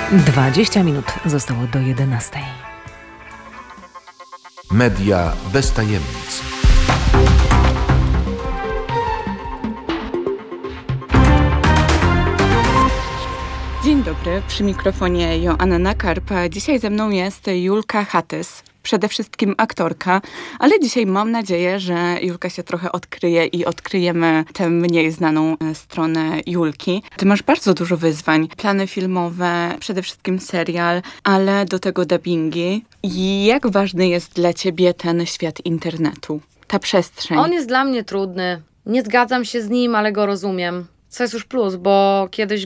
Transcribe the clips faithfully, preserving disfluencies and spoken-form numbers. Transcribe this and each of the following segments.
dwadzieścia minut zostało do jedenastej. Media bez tajemnic. Dzień dobry, przy mikrofonie Joanna Karpa. Dzisiaj ze mną jest Julka Hatys, przede wszystkim aktorka, ale dzisiaj mam nadzieję, że Julka się trochę odkryje i odkryjemy tę mniej znaną stronę Julki. Ty masz bardzo dużo wyzwań, plany filmowe, przede wszystkim serial, ale do tego dubbingi. Jak ważny jest dla ciebie ten świat internetu, ta przestrzeń? On jest dla mnie trudny. Nie zgadzam się z nim, ale go rozumiem. Co jest już plus, bo kiedyś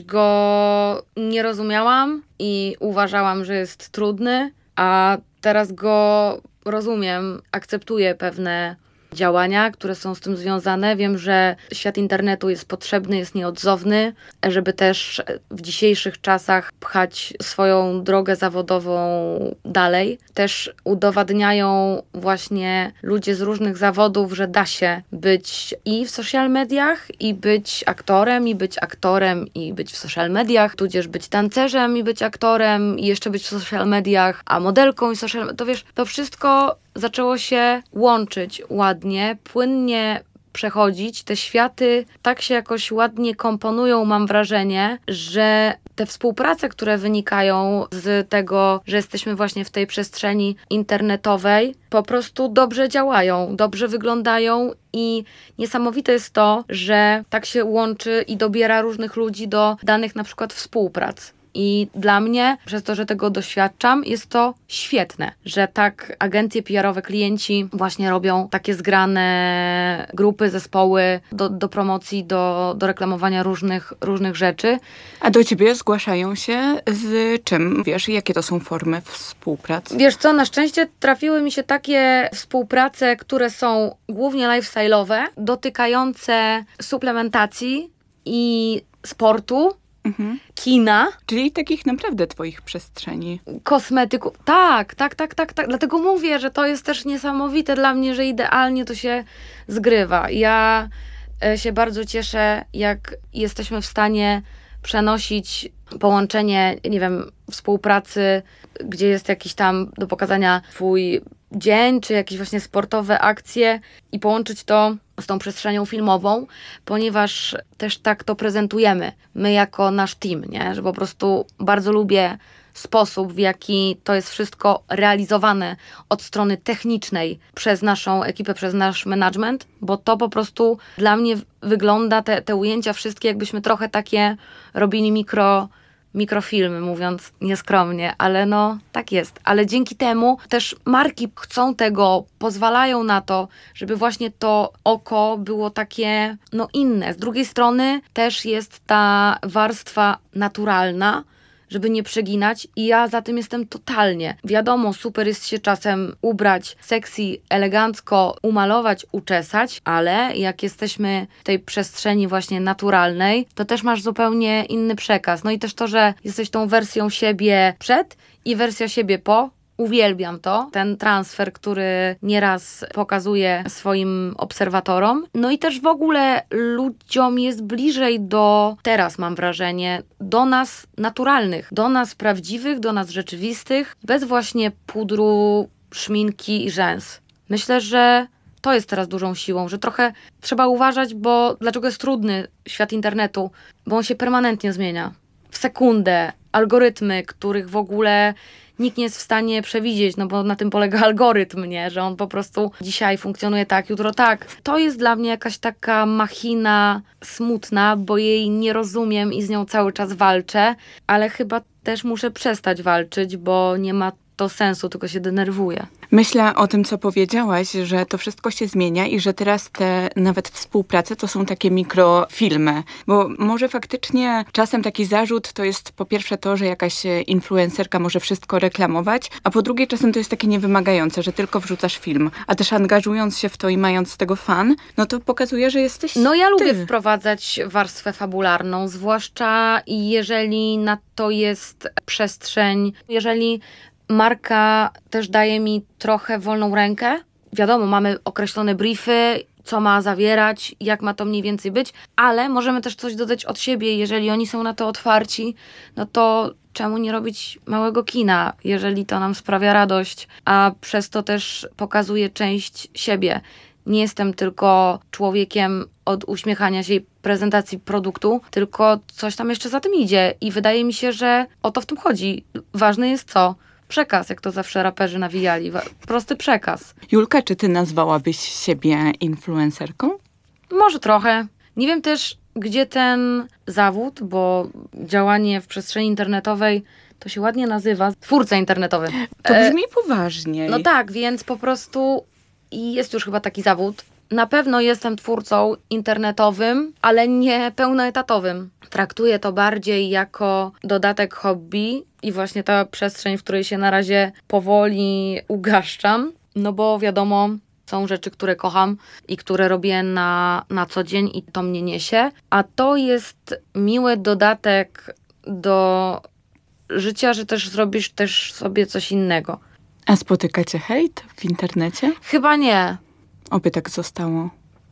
go nie rozumiałam i uważałam, że jest trudny, a teraz go rozumiem, akceptuję pewne działania, które są z tym związane. Wiem, że świat internetu jest potrzebny, jest nieodzowny, żeby też w dzisiejszych czasach pchać swoją drogę zawodową dalej. Też udowadniają właśnie ludzie z różnych zawodów, że da się być i w social mediach, i być aktorem, i być aktorem, i być w social mediach, tudzież być tancerzem, i być aktorem, i jeszcze być w social mediach, a modelką i social... To wiesz, to wszystko zaczęło się łączyć ładnie, płynnie przechodzić. Te światy tak się jakoś ładnie komponują, mam wrażenie, że te współprace, które wynikają z tego, że jesteśmy właśnie w tej przestrzeni internetowej, po prostu dobrze działają, dobrze wyglądają i niesamowite jest to, że tak się łączy i dobiera różnych ludzi do danych na przykład współprac. I dla mnie, przez to, że tego doświadczam, jest to świetne, że tak agencje P R owe, klienci właśnie robią takie zgrane grupy, zespoły do, do promocji, do, do reklamowania różnych, różnych rzeczy. A do ciebie zgłaszają się z czym? Wiesz, jakie to są formy współpracy? Wiesz co, na szczęście trafiły mi się takie współprace, które są głównie lifestyle'owe, dotykające suplementacji i sportu, Mhm. kina. Czyli takich naprawdę twoich przestrzeni. Kosmetyków. Tak, tak, tak, tak, tak. Dlatego mówię, że to jest też niesamowite dla mnie, że idealnie to się zgrywa. Ja się bardzo cieszę, jak jesteśmy w stanie przenosić połączenie, nie wiem, współpracy, gdzie jest jakiś tam do pokazania twój dzień, czy jakieś właśnie sportowe akcje i połączyć to z tą przestrzenią filmową, ponieważ też tak to prezentujemy. My jako nasz team, nie? Że po prostu bardzo lubię sposób, w jaki to jest wszystko realizowane od strony technicznej przez naszą ekipę, przez nasz management, bo to po prostu dla mnie wygląda, te, te ujęcia wszystkie, jakbyśmy trochę takie robili mikro mikrofilmy, mówiąc nieskromnie, ale no tak jest. Ale dzięki temu też marki chcą tego, pozwalają na to, żeby właśnie to oko było takie no inne. Z drugiej strony też jest ta warstwa naturalna, żeby nie przeginać i ja za tym jestem totalnie. Wiadomo, super jest się czasem ubrać sexy, elegancko, umalować, uczesać, ale jak jesteśmy w tej przestrzeni właśnie naturalnej, to też masz zupełnie inny przekaz. No i też to, że jesteś tą wersją siebie przed i wersja siebie po. Uwielbiam to, ten transfer, który nieraz pokazuję swoim obserwatorom. No i też w ogóle ludziom jest bliżej do, teraz mam wrażenie, do nas naturalnych, do nas prawdziwych, do nas rzeczywistych, bez właśnie pudru, szminki i rzęs. Myślę, że to jest teraz dużą siłą, że trochę trzeba uważać, bo dlaczego jest trudny świat internetu, bo on się permanentnie zmienia. W sekundę, algorytmy, których w ogóle nikt nie jest w stanie przewidzieć, no bo na tym polega algorytm, nie? Że on po prostu dzisiaj funkcjonuje tak, jutro tak. To jest dla mnie jakaś taka machina smutna, bo jej nie rozumiem i z nią cały czas walczę, ale chyba też muszę przestać walczyć, bo nie ma to sensu, tylko się denerwuję. Myślę o tym, co powiedziałaś, że to wszystko się zmienia i że teraz te nawet współprace to są takie mikrofilmy, bo może faktycznie czasem taki zarzut to jest po pierwsze to, że jakaś influencerka może wszystko reklamować, a po drugie czasem to jest takie niewymagające, że tylko wrzucasz film, a też angażując się w to i mając z tego fan, no to pokazuje, że jesteś No ja ty. lubię wprowadzać warstwę fabularną, zwłaszcza jeżeli na to jest przestrzeń, jeżeli marka też daje mi trochę wolną rękę. Wiadomo, mamy określone briefy, co ma zawierać, jak ma to mniej więcej być, ale możemy też coś dodać od siebie. Jeżeli oni są na to otwarci, no to czemu nie robić małego kina, jeżeli to nam sprawia radość, a przez to też pokazuje część siebie. Nie jestem tylko człowiekiem od uśmiechania się i prezentacji produktu, tylko coś tam jeszcze za tym idzie i wydaje mi się, że o to w tym chodzi. Ważne jest co? Przekaz, jak to zawsze raperzy nawijali. Prosty przekaz. Julka, czy ty nazwałabyś siebie influencerką? Może trochę. Nie wiem też, gdzie ten zawód, bo działanie w przestrzeni internetowej to się ładnie nazywa twórca internetowy. To brzmi e, poważnie. No tak, więc po prostu i jest już chyba taki zawód. Na pewno jestem twórcą internetowym, ale nie pełnoetatowym. Traktuję to bardziej jako dodatek hobby i właśnie ta przestrzeń, w której się na razie powoli ugaszczam, no bo wiadomo, są rzeczy, które kocham i które robię na, na co dzień i to mnie niesie, a to jest miły dodatek do życia, że też zrobisz też sobie coś innego. A spotykacie hejt w internecie? Chyba nie. Oby tak zostało.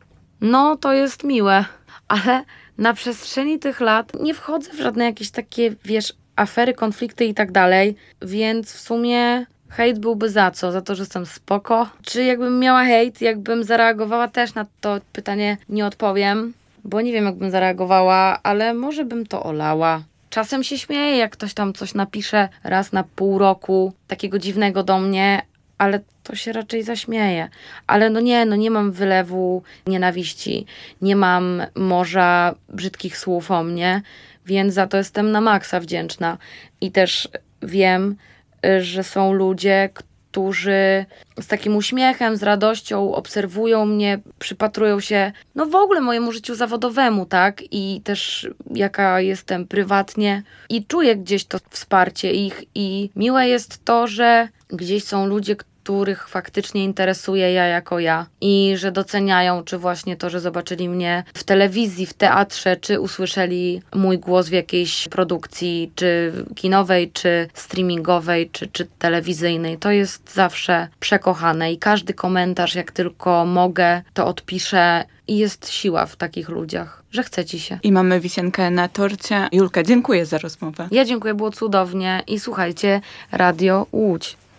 No, to jest miłe, ale na przestrzeni tych lat nie wchodzę w żadne jakieś takie, wiesz, afery, konflikty i tak dalej, więc w sumie hejt byłby za co? Za to, że jestem spoko? Czy jakbym miała hejt, jakbym zareagowała, też na to pytanie nie odpowiem, bo nie wiem, jakbym zareagowała, ale może bym to olała. Czasem się śmieję, jak ktoś tam coś napisze raz na pół roku, takiego dziwnego do mnie, ale to się raczej zaśmieje. Ale no nie, no nie mam wylewu nienawiści, nie mam morza brzydkich słów o mnie, więc za to jestem na maksa wdzięczna. I też wiem, że są ludzie, którzy z takim uśmiechem, z radością obserwują mnie, przypatrują się no w ogóle mojemu życiu zawodowemu, tak? I też jaka jestem prywatnie i czuję gdzieś to wsparcie ich i miłe jest to, że gdzieś są ludzie, których faktycznie interesuje ja jako ja i że doceniają, czy właśnie to, że zobaczyli mnie w telewizji, w teatrze, czy usłyszeli mój głos w jakiejś produkcji, czy kinowej, czy streamingowej, czy, czy telewizyjnej. To jest zawsze przekochane i każdy komentarz, jak tylko mogę, to odpiszę i jest siła w takich ludziach, że chce ci się. I mamy wisienkę na torcie. Julka, dziękuję za rozmowę. Ja dziękuję, było cudownie i słuchajcie, Radio Łódź.